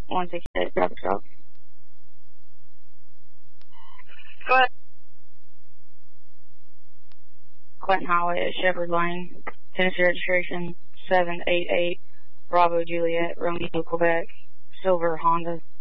168, drop. Go ahead. Clinton Highway at Shepherd Lane, Tennessee registration 788 Bravo Juliet, Romeo, Quebec, silver Honda.